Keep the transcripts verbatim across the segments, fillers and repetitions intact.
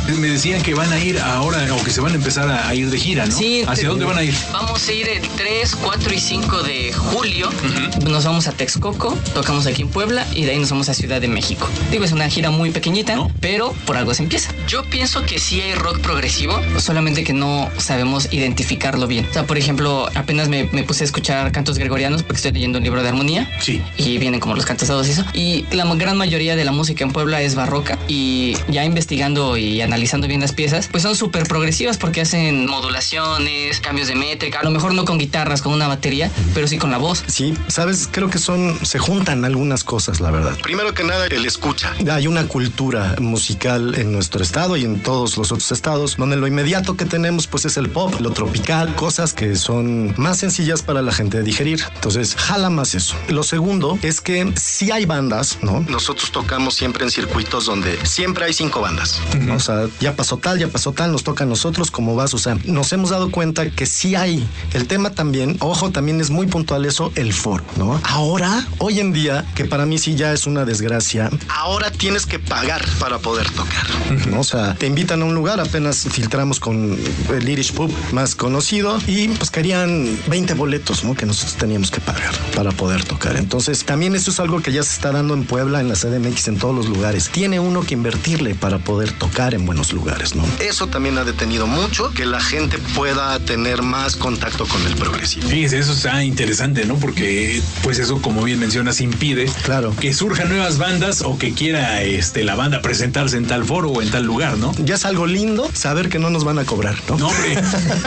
Me decían que van a ir ahora, o que se van a empezar a, a ir de gira, ¿no? Sí. ¿Hacia dónde van a ir? Vamos a ir el tres, cuatro y cinco de julio. Uh-huh. Nos vamos a Texcoco, tocamos aquí en Puebla y de ahí nos vamos a Ciudad de México. Digo, es una gira muy pequeñita, ¿no? Pero por algo se empieza. Yo pienso que sí hay rock progresivo, solamente que no sabemos identificarlo bien. O sea, por ejemplo, apenas me, me puse a escuchar cantos gregorianos porque estoy leyendo un libro de armonía. Sí. Y vienen como los cantos dados y eso. Y la gran mayoría de la música en Puebla es barroca. Y ya investigando y analizando bien las piezas, pues son súper progresivas porque hacen modulaciones, cambios de métrica. A lo mejor no con guitarras, con una batería, pero sí con la voz. Sí, sabes, creo que son, se juntan algunas cosas, la verdad. Primero que nada, el escucha. Hay una cultura musical en nuestro estado y en todos los otros estados, donde lo inmediato que tenemos pues es el pop, lo tropical, cosas que son más sencillas para la gente de digerir. Entonces, jala más eso. Lo segundo es que sí hay bandas, ¿no? Nosotros tocamos siempre en circuitos donde siempre hay cinco bandas. Uh-huh. O sea, ya pasó tal, ya pasó tal, nos toca a nosotros, ¿cómo vas? O sea, nos hemos dado cuenta que sí hay. El tema también, ojo, también es muy puntual eso, el foro, ¿no? Ahora, hoy en día, que para mí sí ya es una desgracia, ahora tienes que pagar para poder tocar, ¿no? O sea, te invitan a un lugar, apenas filtramos con el Irish Pub más conocido y pues querían veinte boletos, ¿no? Que nosotros teníamos que pagar para poder tocar. Entonces, también eso es algo que ya se está dando en Puebla, en la C D M X, en todos los lugares. Tiene uno que invertirle para poder tocar en buenos lugares, ¿no? Eso también ha detenido mucho que la gente pueda tener más contacto con el progresivo. Fíjese, eso está interesante, ¿no? Porque, pues eso, como bien mencionas, impide claro. que surjan nuevas bandas o que quiera este, la banda presentarse en tal foro o en tal lugar, ¿no? Ya es algo lindo saber que no nos van a cobrar, ¿no? No, hombre.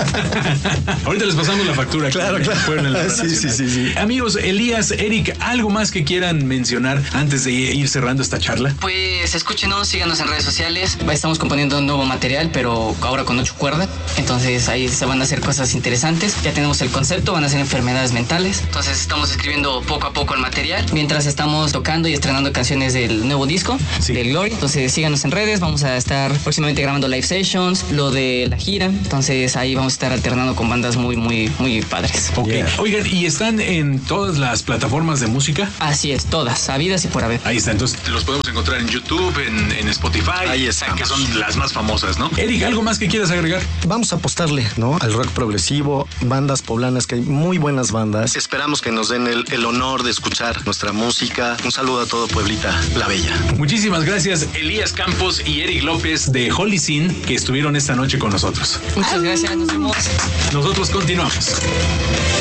Ahorita les pasamos la factura. Claro, claro. En la sí, sí, sí, sí. Amigos, Elías, Eric, ¿algo más que quieran mencionar antes de ir cerrando esta charla? Pues escúchenos, síganos en redes sociales. Estamos componiendo un nuevo material, pero ahora con ocho cuerdas. Entonces ahí se van a hacer cosas interesantes. Ya tenemos el concepto, van a ser enfermedades mentales. Entonces estamos escribiendo poco a poco el material mientras estamos tocando y estrenando canciones del nuevo disco, sí. del Glory. Entonces síganos en redes, vamos a estar próximamente grabando live sessions, lo de la gira. Entonces ahí vamos a estar alternando con bandas muy, muy, muy padres. Ok. Yeah. Oigan, ¿y están en todas las plataformas de música? Así es, todas, habidas y por haber. Ahí está, entonces los podemos encontrar en YouTube, en, en Spotify. Ahí están, que son las más famosas, ¿no? Eric, ¿algo más que quieras agregar? Vamos a apostarle, ¿no? Al rock progresivo, bandas poblanas, que hay muy buenas bandas. Esperamos que nos den el, el honor de escuchar nuestra música. Un saludo a todo Pueblita la Bella. Muchísimas gracias, Elías Campos y Eric López de Holy Sin, que estuvieron esta noche con nosotros. Muchas gracias, nos vemos. Nosotros continuamos.